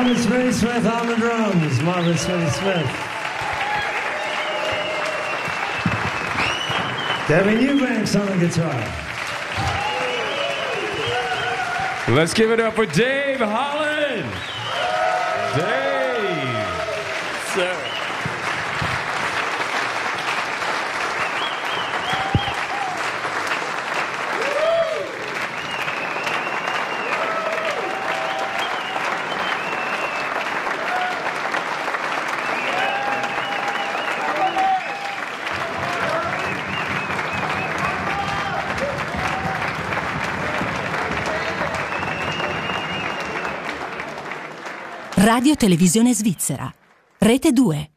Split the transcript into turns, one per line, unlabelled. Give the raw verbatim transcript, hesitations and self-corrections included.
Marvin Smitty Smith on the drums. Marvin Smitty Smith. Debbie Eubanks on the guitar.
Let's give it up for Dave Holland. Dave. Sir.
Radio Televisione Svizzera, Rete due.